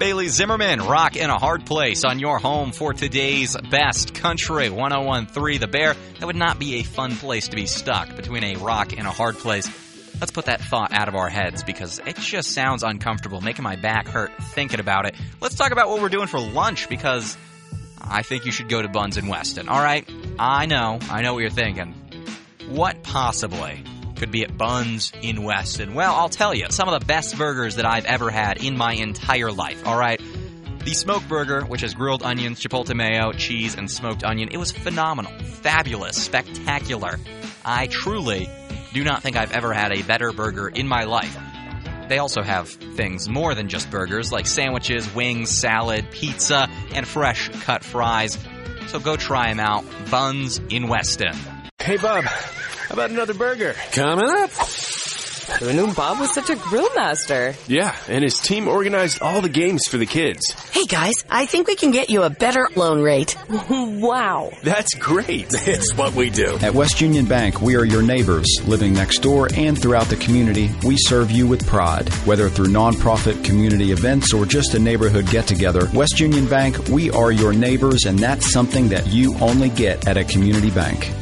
Bailey Zimmerman, Rock in a Hard Place on your home for today's best country. 101.3 The Bear. That would not be a fun place to be stuck between a rock and a hard place. Let's put that thought out of our heads because it just sounds uncomfortable, making my back hurt thinking about it. Let's talk about what we're doing for lunch because I think you should go to Buns in Weston. All right, I know what you're thinking. What possibly could be at Buns in Weston? Well, I'll tell you, some of the best burgers that I've ever had in my entire life, all right? The smoke burger, which has grilled onions, chipotle mayo, cheese, and smoked onion, it was phenomenal, fabulous, spectacular. I truly do not think I've ever had a better burger in my life. They also have things more than just burgers, like sandwiches, wings, salad, pizza, and fresh cut fries. So go try them out. Buns in Weston. Hey, Bob, how about another burger? Coming up. Who knew Bob was such a grill master? Yeah, and his team organized all the games for the kids. Hey, guys, I think we can get you a better loan rate. Wow. That's great. It's what we do. At West Union Bank, we are your neighbors. Living next door and throughout the community, we serve you with pride. Whether through nonprofit community events or just a neighborhood get-together, West Union Bank, we are your neighbors, and that's something that you only get at a community bank.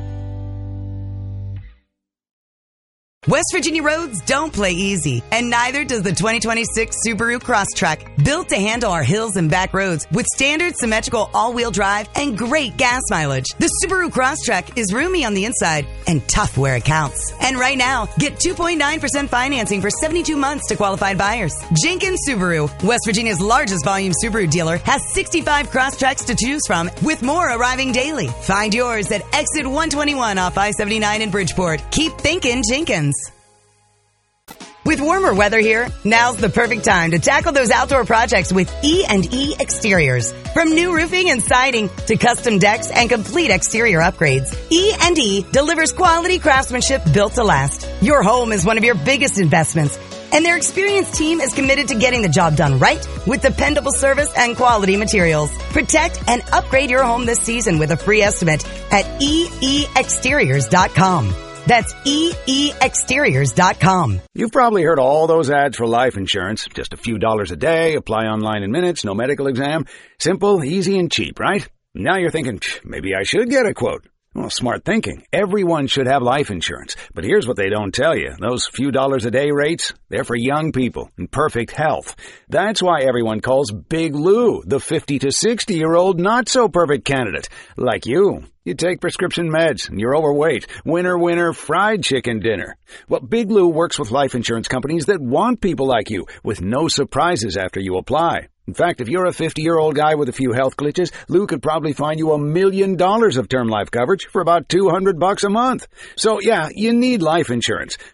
West Virginia roads don't play easy, and neither does the 2026 Subaru Crosstrek. Built to handle our hills and back roads with standard symmetrical all-wheel drive and great gas mileage. The Subaru Crosstrek is roomy on the inside and tough where it counts. And right now, get 2.9% financing for 72 months to qualified buyers. Jenkins Subaru, West Virginia's largest volume Subaru dealer, has 65 Crosstreks to choose from, with more arriving daily. Find yours at exit 121 off I-79 in Bridgeport. Keep thinking Jenkins. With warmer weather here, now's the perfect time to tackle those outdoor projects with E&E Exteriors. From new roofing and siding to custom decks and complete exterior upgrades, E&E delivers quality craftsmanship built to last. Your home is one of your biggest investments, and their experienced team is committed to getting the job done right with dependable service and quality materials. Protect and upgrade your home this season with a free estimate at eexteriors.com. That's eexteriors.com. You've probably heard all those ads for life insurance. Just a few dollars a day, apply online in minutes, no medical exam. Simple, easy, and cheap, right? Now you're thinking, maybe I should get a quote. Well, smart thinking. Everyone should have life insurance. But here's what they don't tell you. Those few dollars a day rates, they're for young people in perfect health. That's why everyone calls Big Lou the 50 to 60-year-old not-so-perfect candidate. Like you. You take prescription meds and you're overweight. Winner, fried chicken dinner. Well, Big Lou works with life insurance companies that want people like you with no surprises after you apply. In fact, if you're a 50-year-old guy with a few health glitches, Lou could probably find you $1 million of term life coverage for about $200 a month. So, yeah, you need life insurance.